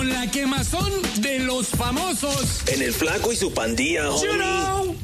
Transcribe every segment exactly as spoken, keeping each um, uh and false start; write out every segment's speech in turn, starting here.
con la quemazón de los famosos. En el Flaco y su pandilla, homie. You know.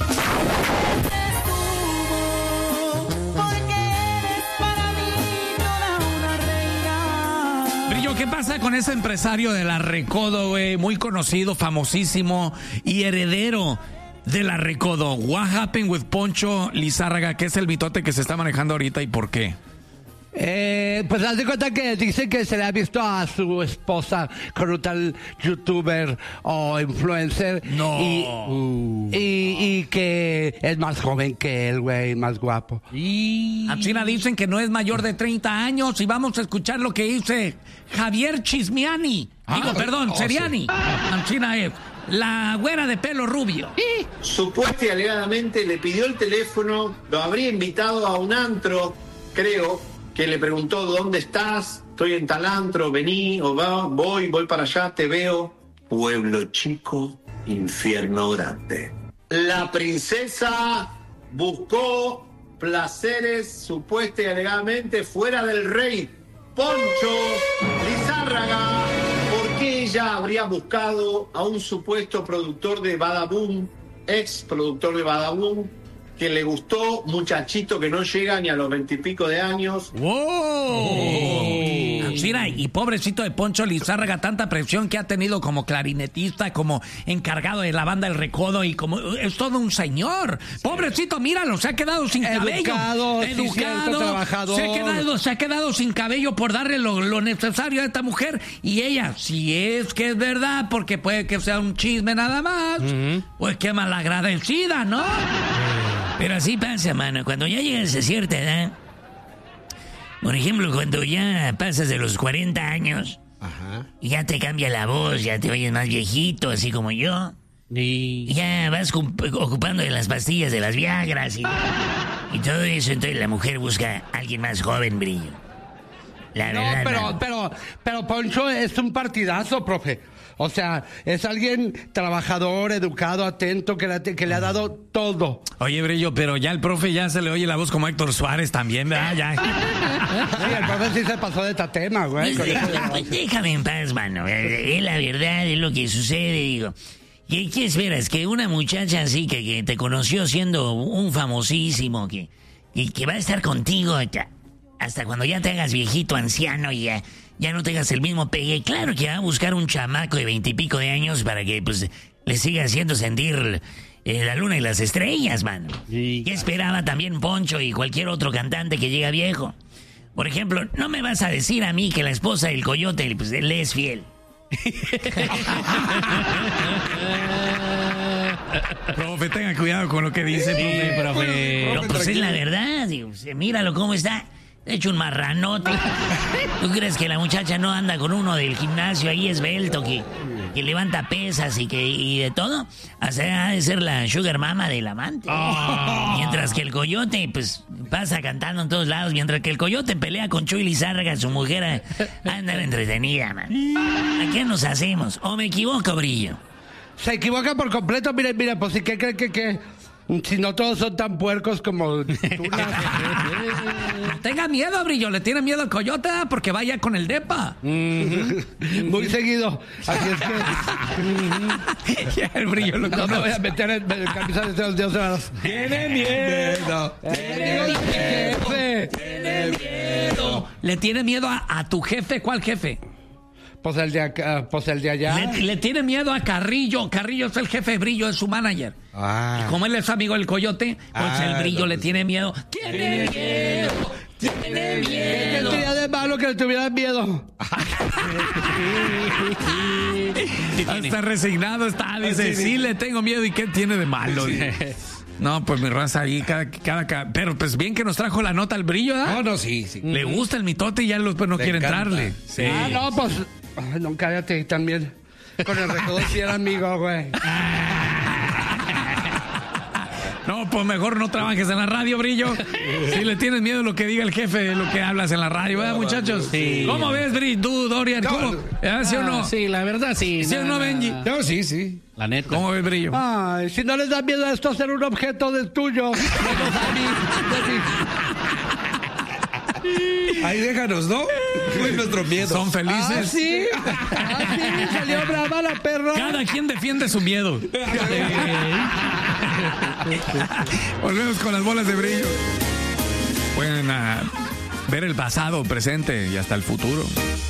Brillo, ¿qué pasa con ese empresario de la Recodo, güey? Muy conocido, famosísimo y heredero de la Recodo. What happened with Poncho Lizárraga? ¿Qué es el mitote que se está manejando ahorita y por qué? Eh, pues haz de cuenta que dice que se le ha visto a su esposa con un tal youtuber o influencer. No. Y, uh. y, y que es más joven que él, güey, más guapo. Y... A China dicen que no es mayor de treinta años y vamos a escuchar lo que dice Javier Chismiani. Ah, Digo, perdón, oh, Seriani. Sí. A China es la güera de pelo rubio. Supuesta y alegadamente le pidió el teléfono, lo habría invitado a un antro, creo, que le preguntó ¿dónde estás? Estoy en tal antro, vení, o va, voy, voy para allá, te veo. Pueblo chico, infierno grande. La princesa buscó placeres supuesta y alegadamente fuera del rey Poncho Lizárraga, porque ella habría buscado a un supuesto productor de Badaboom, ex productor de Badaboom, que le gustó, muchachito que no llega ni a los veintipico de años. ¡Wow! Oh. Mira, y pobrecito de Poncho Lizárraga, tanta presión que ha tenido como clarinetista, como encargado de la banda El Recodo y como... Es todo un señor. Pobrecito, míralo, se ha quedado sin educado, cabello. Sí, educado, cierto, trabajador. Se ha quedado, se ha quedado sin cabello por darle lo, lo necesario a esta mujer. Y ella, si es que es verdad, porque puede que sea un chisme nada más, uh-huh. pues qué malagradecida, ¿no? Pero así pasa, mano. Cuando ya llegas a cierta edad, por ejemplo, cuando ya pasas de los cuarenta años, ajá, y ya te cambia la voz, ya te oyes más viejito, así como yo, y, y ya vas ocupando de las pastillas de las Viagras y, y todo eso, entonces la mujer busca a alguien más joven, Brillo. La no, verdad, pero, no. pero, pero Poncho es un partidazo, profe. O sea, es alguien trabajador, educado, atento, que le, que le ha dado todo. Oye, Brillo, pero ya el profe ya se le oye la voz como Héctor Suárez también, ¿verdad? Ya. Sí, el profe sí se pasó de tatema, güey. Pues déjame, pues déjame en paz, mano. Es la verdad, es lo que sucede, digo. ¿Qué, qué esperas? Que una muchacha así que, que te conoció siendo un famosísimo, que, que, que va a estar contigo hasta cuando ya te hagas viejito, anciano y ya... ya no tengas el mismo pegue. Claro que va a buscar un chamaco de veintipico de años para que, pues, le siga haciendo sentir eh, la luna y las estrellas, man. Sí, ¿qué esperaba también Poncho y cualquier otro cantante que llega viejo? Por ejemplo, no me vas a decir a mí que la esposa del Coyote, pues, le es fiel. Profe, tenga cuidado con lo que dice, sí, profe. profe. Pero, pues, es la verdad, digo, míralo cómo está. De hecho, un marranote. ¿Tú crees que la muchacha no anda con uno del gimnasio ahí esbelto que, que levanta pesas y que y de todo? O sea, ha de ser la sugar mama del amante. Oh. Mientras que el Coyote, pues, pasa cantando en todos lados. Mientras que el Coyote pelea con Chuy Lizárraga, su mujer anda entretenida, man. ¿A qué nos hacemos? ¿O me equivoco, Brillo? Se equivoca por completo. Mire, mire, pues, ¿qué cree que...? que... Si no todos son tan puercos como tú. Tenga miedo, Brillo. Le tiene miedo al Coyote porque vaya con el depa. Mm-hmm. Muy seguido. Así es que... Ya el Brillo lo no me voy a meter en el camisa de los dioses. Tiene miedo. Tiene miedo. Tiene miedo. ¿Le tiene miedo a, a tu jefe? ¿Cuál jefe? Pues el de acá, pues el de allá. Le, le tiene miedo a Carrillo. Carrillo es el jefe, Brillo es su manager. Ah. Y como él es amigo del Coyote, pues ah, el Brillo no, le tiene miedo. ¡Tiene miedo! ¡Tiene miedo! ¿Qué tenía de malo que le tuvieran miedo? Está resignado, está, dice, sí, sí le tengo miedo. ¿Y qué tiene de malo? Sí. No, pues mi raza ahí, cada, cada, cada... Pero pues bien que nos trajo la nota al Brillo, ¿verdad? No, no, sí, sí. Le gusta el mitote y ya los, pues, no le quiere encanta. Entrarle. Sí. Ah, no, pues... Ay, no, cállate también. Con el Recodo sí era amigo, güey. No, pues mejor no trabajes en la radio, Brillo. Si le tienes miedo a lo que diga el jefe de lo que hablas en la radio, ¿verdad, muchachos? Sí. ¿Cómo ves, Brillo? ¿Tú, Dorian? ¿Cómo? ¿Eh, ¿Sí o no? Sí, la verdad, sí. ¿Sí o no, Benji? No, sí, sí. La neta. ¿Cómo ves, Brillo? Ay, si no les da miedo a esto ser un objeto del tuyo. Ahí déjanos, ¿no? Fue nuestro miedo. Son Ah, felices. sí. Ah, sí, salió brava la perra. Cada quien defiende su miedo. Volvemos con las bolas de brillo. Pueden ah, ver el pasado, presente y hasta el futuro.